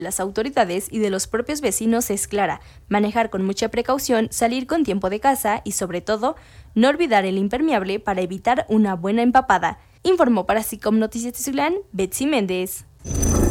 las autoridades y de los propios vecinos es clara: manejar con mucha precaución, salir con tiempo de casa y, sobre todo, no olvidar el impermeable para evitar una buena empapada. Informó para SICOM Noticias Tizulán, Betsy Méndez.